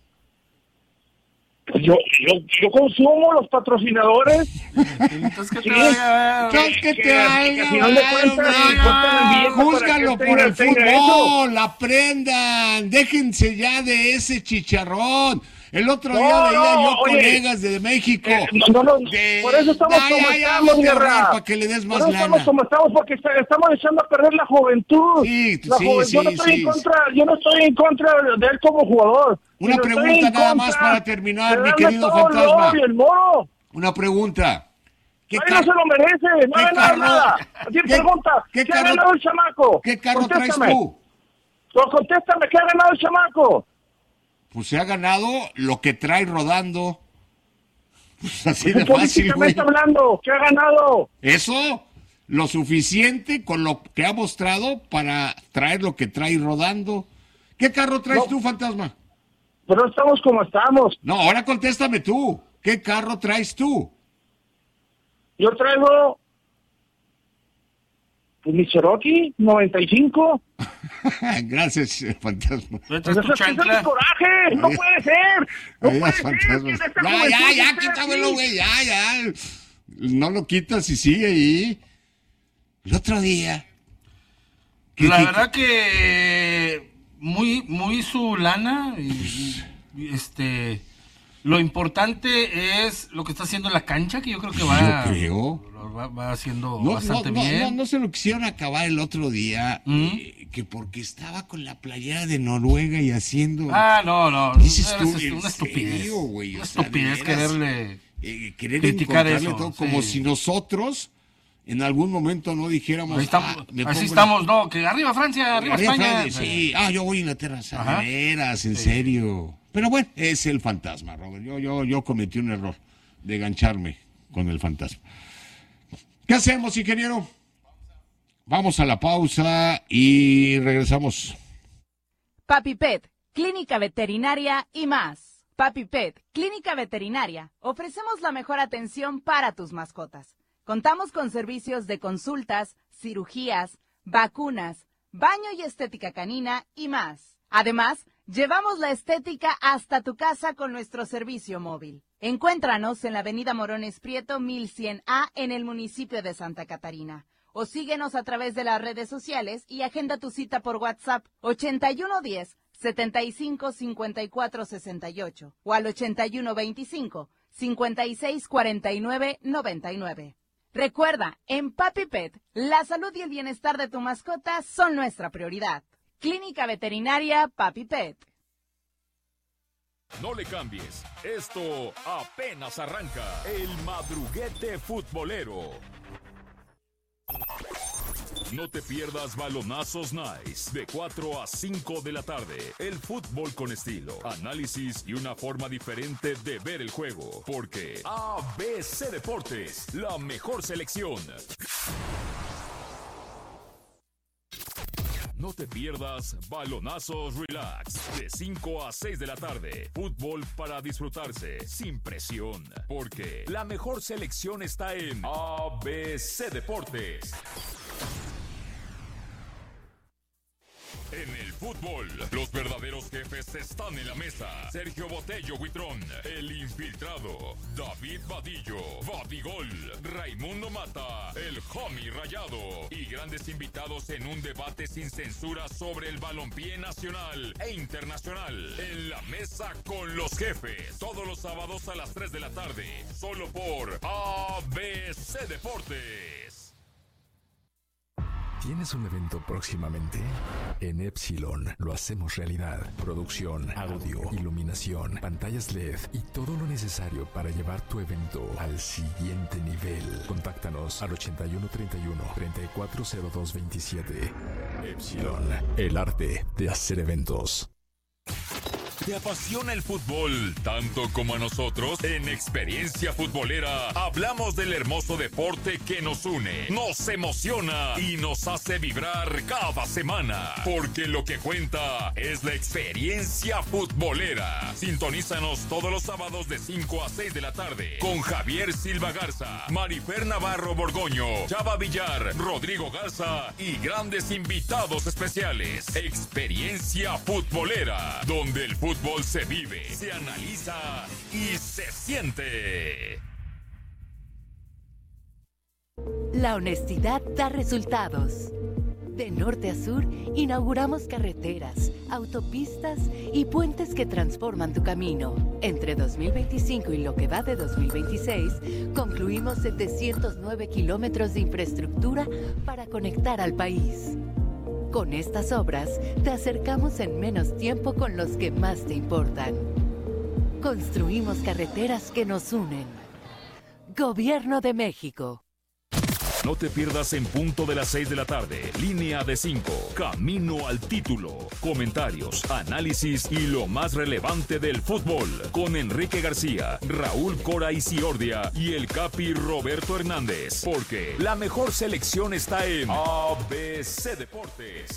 Yo, yo, yo consumo los patrocinadores. Entonces, ¿qué te Sí. vaya a ver? Entonces, que que- te que valga, al final de vale, cuentas, hombre. cortan el billete para Júzgalo que por tenga- el tenga fútbol, aprendan, déjense ya de ese chicharrón. El otro No, día veía no, yo oye, colegas de México. Eh, no, no, de- por eso estamos Ya, como ya, ya, estamos, vete a ahorrar Guerra. para que le des más Por eso lana. estamos como estamos, porque está- estamos echando a perder la juventud. Sí, La sí, juventud- sí, yo no estoy sí. en contra, yo no estoy en contra de él como jugador. Una sino estoy pregunta en nada contra más para terminar, de mi darle querido todo el fantasma. oro y el moro. Una pregunta. ¿Qué Nadie car- no se lo merece, no qué ha ganado carro- nada. A ti qué- pregunta, qué ¿qué, ha carro- ganado el chamaco? ¿Qué carro traes Contéstame. tú? No, contéstame, ¿qué ha ganado el chamaco? Pues se ha ganado lo que trae rodando. Pues así de fácil, Políticamente güey. hablando, ¿qué ha ganado? Eso, lo suficiente con lo que ha mostrado para traer lo que trae rodando. ¿Qué carro traes No. tú, fantasma? Pero estamos como estamos. No, ahora contéstame tú. ¿Qué carro traes tú? Yo traigo pues, mi Cherokee noventa y cinco. Gracias, eh, fantasma. ¿Tú Pues traes ese, tu ese es chancla? mi coraje, no Adiós. puede ser. No Adiós, puede ser fantasma. que de esta Ya, juventud ya, ya, esté quítamelo, así. güey, ya, ya. No lo quitas y sigue ahí. El otro día. ¿Qué- La qué- verdad que muy, muy su lana y, y, este lo importante es lo que está haciendo en la cancha, que yo creo que va, Yo creo. lo va, va haciendo No, bastante no, no, bien. no, no se lo quisieron acabar el otro día, ¿Mm? eh, que porque estaba con la playera de Noruega y haciendo... Ah, no, no, Dices eres tú, est- ¿en una estupidez. serio, güey? Una O sea, de estupidez veras, quererle eh, querer criticar encontrarle eso, todo, sí. como si nosotros en algún momento no dijéramos... Ahí estamos, ah, me así pongo estamos, no, que arriba Francia, arriba, Arriba España. Francia, sí, ah, yo voy a Inglaterra, o sea, Ajá. de veras, en Sí. serio. Pero bueno, es el fantasma, Robert. Yo, yo, yo cometí un error de gancharme con el fantasma. ¿Qué hacemos, ingeniero? Vamos a la pausa y regresamos. Papi Pet, Clínica Veterinaria y más. Papi Pet, Clínica Veterinaria. Ofrecemos la mejor atención para tus mascotas. Contamos con servicios de consultas, cirugías, vacunas, baño y estética canina y más. Además, llevamos la estética hasta tu casa con nuestro servicio móvil. Encuéntranos en la avenida Morones Prieto mil cien A en el municipio de Santa Catarina. O síguenos a través de las redes sociales y agenda tu cita por WhatsApp ochenta y uno diez, setenta y cinco, cincuenta y cuatro sesenta y ocho o al ochenta y uno veinticinco, cincuenta y seis cuarenta y nueve noventa y nueve. Recuerda, en Papi Pet, la salud y el bienestar de tu mascota son nuestra prioridad. Clínica Veterinaria Papi Pet. No le cambies, esto apenas arranca. El madruguete futbolero. No te pierdas Balonazos Nice, de cuatro a cinco de la tarde. El fútbol con estilo, análisis y una forma diferente de ver el juego. Porque A B C Deportes, la mejor selección. No te pierdas Balonazos Relax, de cinco a seis de la tarde. Fútbol para disfrutarse, sin presión. Porque la mejor selección está en A B C Deportes. En el fútbol, los verdaderos jefes están en la mesa. Sergio Botello Huitrón, el infiltrado. David Vadillo, Vadigol. Raimundo Mata, el homie rayado. Y grandes invitados en un debate sin censura sobre el balompié nacional e internacional. En la mesa con los jefes. Todos los sábados a las tres de la tarde. Solo por A B C Deportes. ¿Tienes un evento próximamente? En Epsilon lo hacemos realidad. Producción, audio, iluminación, pantallas L E D y todo lo necesario para llevar tu evento al siguiente nivel. Contáctanos al ochenta y uno treinta y uno, treinta y cuatro cero dos veintisiete. Epsilon, el arte de hacer eventos. ¿Te apasiona el fútbol tanto como a nosotros? En Experiencia Futbolera hablamos del hermoso deporte que nos une, nos emociona y nos hace vibrar cada semana. Porque lo que cuenta es la experiencia futbolera. Sintonízanos todos los sábados de cinco a seis de la tarde con Javier Silva Garza, Marifer Navarro Borgoño, Chava Villar, Rodrigo Garza y grandes invitados especiales. Experiencia Futbolera, donde el fútbol Fútbol se vive, se analiza y se siente. La honestidad da resultados. De norte a sur, inauguramos carreteras, autopistas y puentes que transforman tu camino. Entre dos mil veinticinco y lo que va de dos mil veintiséis, concluimos setecientos nueve kilómetros de infraestructura para conectar al país. Con estas obras, te acercamos en menos tiempo con los que más te importan. Construimos carreteras que nos unen. Gobierno de México. No te pierdas en punto de las seis de la tarde. Línea de cinco. Camino al título. Comentarios, análisis y lo más relevante del fútbol. Con Enrique García, Raúl Cora y Ciordia y el Capi Roberto Hernández. Porque la mejor selección está en A B C Deportes.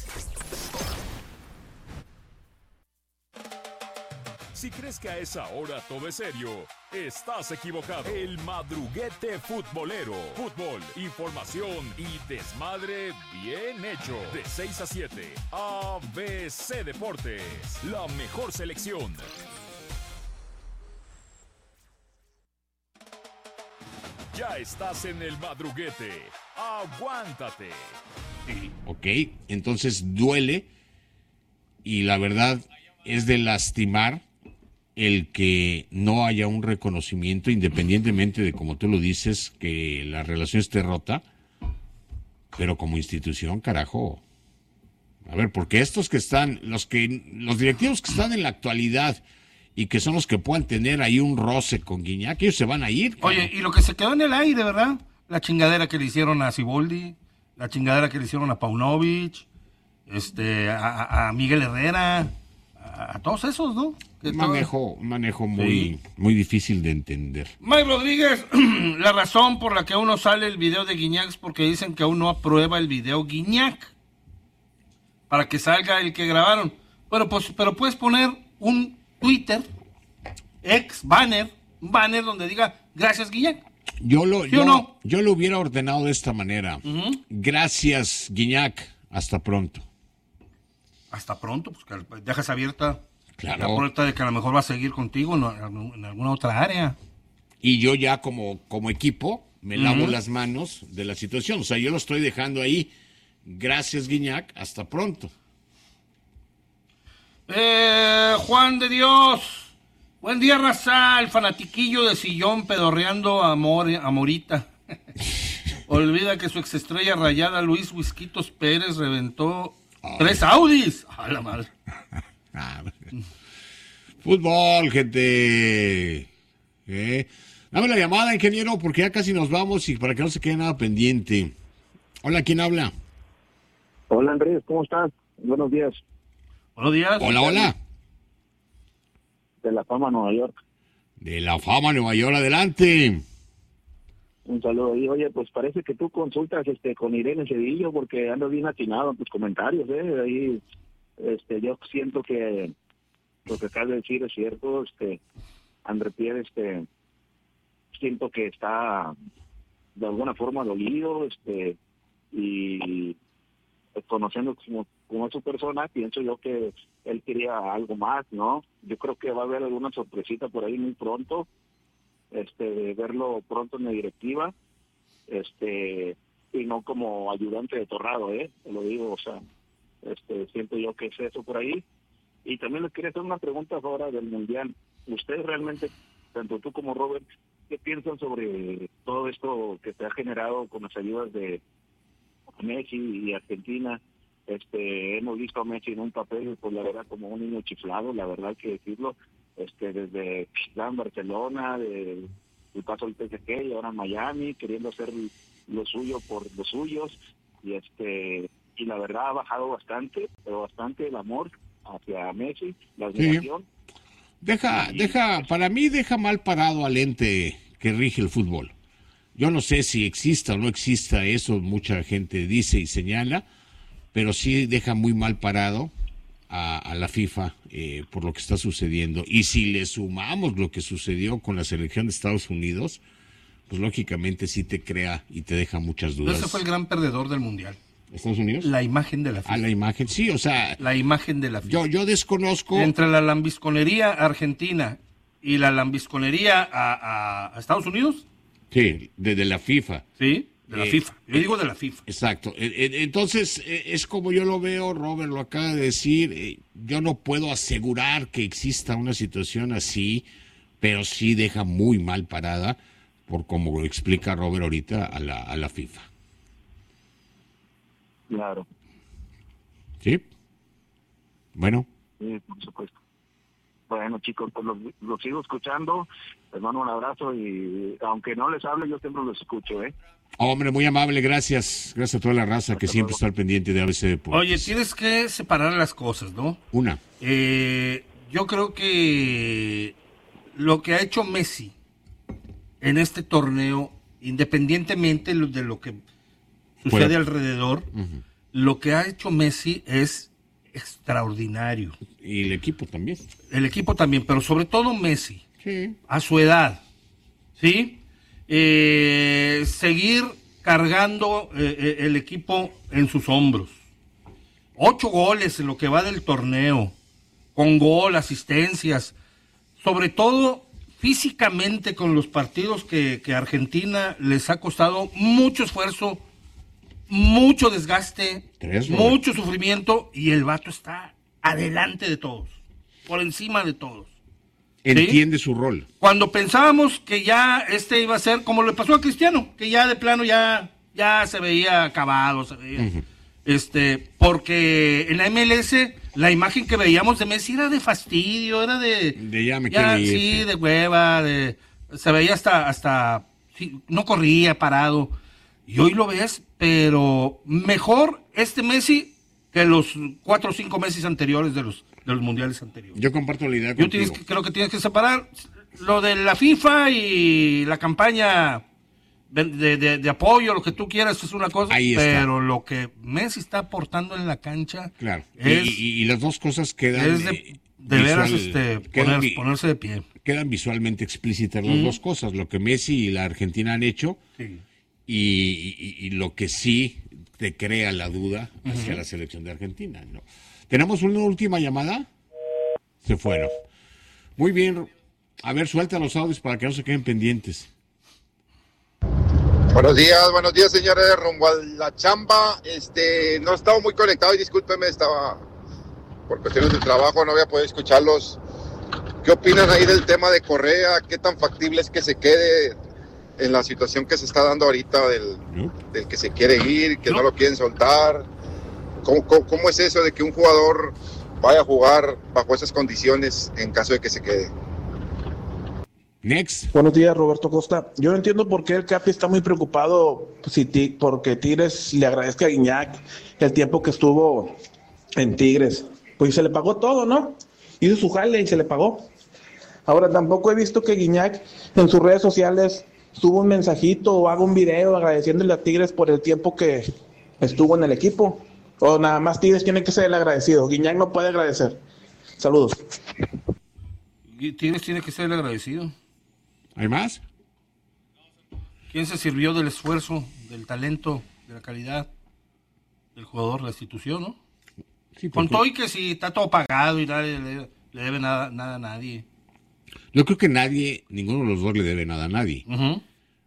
Si crees que a esa hora todo es serio, estás equivocado. El madruguete futbolero. Fútbol, información y desmadre bien hecho. De seis a siete, A B C Deportes. La mejor selección. Ya estás en el madruguete. Aguántate. Ok, entonces duele y la verdad es de lastimar el que no haya un reconocimiento, independientemente de, como tú lo dices, que la relación esté rota, pero como institución, carajo. A ver, porque estos que están, los que, los directivos que están en la actualidad y que son los que puedan tener ahí un roce con Guiñac, ellos se van a ir. Oye, cabrón. Y lo que se quedó en el aire, ¿verdad? La chingadera que le hicieron a Siboldi, la chingadera que le hicieron a Paunovic, este, a, a Miguel Herrera, a, a todos esos, ¿no? Un manejo, manejo muy, sí. muy difícil de entender. Mike Rodríguez, la razón por la que aún no sale el video de Guiñac es porque dicen que aún no aprueba el video Guiñac para que salga el que grabaron. Pero pues, pero puedes poner un Twitter, ex banner, un banner donde diga gracias Guiñac. Yo lo, ¿Sí yo, no? yo lo hubiera ordenado de esta manera. Uh-huh. Gracias Guiñac, hasta pronto. Hasta pronto, pues que dejas abierta. Claro. La puerta de que a lo mejor va a seguir contigo en, en alguna otra área. Y yo ya como, como equipo me lavo uh-huh. las manos de la situación. O sea, yo lo estoy dejando ahí. Gracias, Guiñac. Hasta pronto. Eh, Juan de Dios. Buen día, raza. El fanatiquillo de sillón pedorreando a, More, a Morita. olvida que su exestrella rayada Luis Huisquitos Pérez reventó Ay. tres Audis. A la madre. Fútbol, gente. ¿Eh? Dame la llamada, ingeniero, porque ya casi nos vamos y para que no se quede nada pendiente. Hola, ¿quién habla? Hola, Andrés, ¿cómo estás? Buenos días. Buenos días. Hola, hola. De La Fama, Nueva York. De La Fama, Nueva York, adelante. Un saludo. Y oye, pues parece que tú consultas este con Irene Cedillo porque ando bien atinado en tus comentarios, ¿eh? Ahí, este, yo siento que lo que acabas de decir es cierto, este, André Pierre, este, siento que está de alguna forma dolido, este, y conociendo como, como es su persona, pienso yo que él quería algo más, ¿no? Yo creo que va a haber alguna sorpresita por ahí muy pronto, este, de verlo pronto en la directiva, este, y no como ayudante de Torrado, ¿eh? Te lo digo, o sea, este, siento yo que es eso por ahí. Y también les quería hacer una pregunta ahora del Mundial. ¿Ustedes realmente, tanto tú como Robert, qué piensan sobre todo esto que se ha generado con las ayudas de Messi y Argentina? Este, hemos visto a Messi en un papel, pues la verdad, como un niño chiflado, la verdad hay que decirlo, este, desde en Barcelona, de, el paso al P S G y ahora en Miami, queriendo hacer lo suyo por los suyos, y este, y la verdad ha bajado bastante, pero bastante el amor hacia Messi, la admiración. Sí. Deja, y, deja, para mí deja mal parado al ente que rige el fútbol. Yo no sé si exista o no exista eso, mucha gente dice y señala, pero sí deja muy mal parado a, a la FIFA eh, por lo que está sucediendo. Y si le sumamos lo que sucedió con la selección de Estados Unidos, pues lógicamente sí te crea y te deja muchas dudas. Ese fue el gran perdedor del Mundial. ¿Estados Unidos? La imagen de la FIFA. Ah, la imagen, sí, o sea... La imagen de la FIFA. Yo, yo desconozco... Entre la lambisconería argentina y la lambisconería a, a, a Estados Unidos. Sí, de, de la FIFA. Sí, de la eh, FIFA. Yo eh, digo de la FIFA. Exacto. Entonces, es como yo lo veo, Robert lo acaba de decir, yo no puedo asegurar que exista una situación así, pero sí deja muy mal parada, por como lo explica Robert ahorita, a la, a la FIFA. Claro. ¿Sí? Bueno. Sí, por supuesto. Bueno, chicos, pues los, los sigo escuchando. Les mando un abrazo y aunque no les hable, yo siempre los escucho, ¿eh? Hombre, muy amable, gracias. Gracias a toda la raza Hasta que luego. Siempre está al pendiente de A B C Deportes. Oye, tienes que separar las cosas, ¿no? Una. Eh, yo creo que lo que ha hecho Messi en este torneo, independientemente de lo que sucede Fuera. alrededor, uh-huh. lo que ha hecho Messi es extraordinario. Y el equipo también. El equipo también, pero sobre todo Messi, sí. a su edad, ¿sí? Eh, seguir cargando eh, el equipo en sus hombros. Ocho goles en lo que va del torneo, con gol, asistencias, sobre todo físicamente con los partidos que, que Argentina les ha costado mucho esfuerzo, mucho desgaste, Tres, mucho sufrimiento, y el vato está adelante de todos, por encima de todos. Entiende ¿sí? su rol. Cuando pensábamos que ya este iba a ser, como le pasó a Cristiano, que ya de plano ya, ya se veía acabado, se veía, uh-huh. este, porque en la M L S la imagen que veíamos de Messi era de fastidio, era de... De ya me ya, ir, sí, sí, de hueva, de, se veía hasta, hasta sí, no corría parado. Y hoy lo ves, pero mejor este Messi que los cuatro o cinco Messi anteriores de los, de los mundiales anteriores. Yo comparto la idea Yo contigo. tienes que, creo que tienes que separar lo de la FIFA y la campaña de, de, de, de apoyo, lo que tú quieras, es una cosa, Ahí está. Pero lo que Messi está aportando en la cancha, claro, es, y, y, y las dos cosas quedan es de, eh, de visual, veras este, quedan, poner, ponerse de pie. Quedan visualmente explícitas las Mm. dos cosas, lo que Messi y la Argentina han hecho, sí. y, y, y lo que sí te crea la duda hacia uh-huh. la selección de Argentina, ¿no? ¿Tenemos una última llamada? Se fueron. Muy bien. A ver, suelta los audios para que no se queden pendientes. Buenos días, buenos días, señores, rumbo a la chamba. Este, no estaba muy conectado y discúlpeme, estaba por cuestiones de trabajo, no había podido escucharlos. ¿Qué opinan ahí del tema de Correa? ¿Qué tan factible es que se quede? en la situación que se está dando ahorita del, del que se quiere ir, que no, no lo quieren soltar. ¿Cómo, cómo, ¿Cómo es eso de que un jugador vaya a jugar bajo esas condiciones en caso de que se quede? Next. Buenos días, Roberto Costa. Yo no entiendo por qué el Capi está muy preocupado si ti, porque Tigres le agradezca a Guiñac el tiempo que estuvo en Tigres. Pues se le pagó todo, ¿no? Hizo su jale y se le pagó. Ahora, tampoco he visto que Guiñac en sus redes sociales suba un mensajito o haga un video agradeciéndole a Tigres por el tiempo que estuvo en el equipo. O nada más Tigres tiene que ser el agradecido. Guiñac no puede agradecer. Saludos. Tigres tiene que ser el agradecido. ¿Hay más? ¿Quién se sirvió del esfuerzo, del talento, de la calidad del jugador, la institución, no? Sí, con todo y que si está todo pagado y nadie le, le debe nada, nada a nadie. Yo creo que nadie, ninguno de los dos le debe nada a nadie. Uh-huh.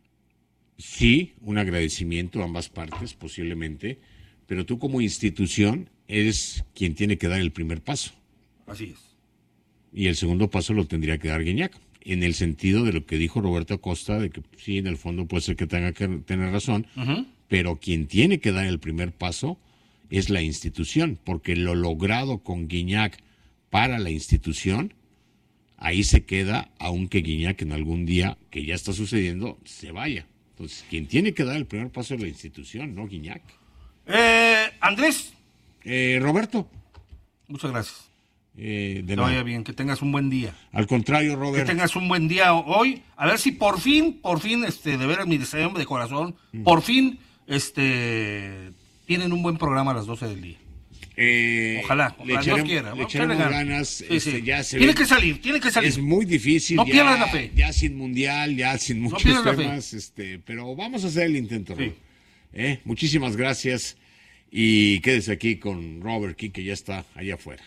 Sí, un agradecimiento a ambas partes, posiblemente, pero tú como institución eres quien tiene que dar el primer paso. Así es. Y el segundo paso lo tendría que dar Guiñac, en el sentido de lo que dijo Roberto Acosta, de que sí, en el fondo puede ser que tenga que tener razón, uh-huh. pero quien tiene que dar el primer paso es la institución, porque lo logrado con Guiñac para la institución, ahí se queda, aunque Guiñac en algún día, que ya está sucediendo, se vaya. Entonces, quien tiene que dar el primer paso es la institución, no Guiñac. Eh, Andrés. Eh, Roberto. Muchas gracias. Eh, de que vaya bien, que tengas un buen día. Al contrario, Robert. Que tengas un buen día hoy. A ver si por fin, por fin, este, de veras mi deseo de corazón, mm. por fin, este, tienen un buen programa a las doce del día. Eh, ojalá, le ojalá echaremos, Dios quiera. Le echaremos ganas. ganas sí, este, sí. Ya se tiene ve, que salir, tiene que salir. Es muy difícil. No ya, pierdas la fe. Ya sin mundial, ya sin muchos no temas, este, pero vamos a hacer el intento, sí. ¿Eh? Muchísimas gracias y quédese aquí con Robert King, que ya está allá afuera.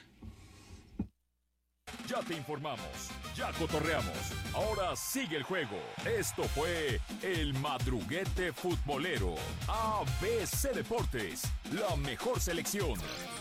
Ya te informamos, ya cotorreamos, ahora sigue el juego. Esto fue El Madruguete Futbolero. A B C Deportes, la mejor selección.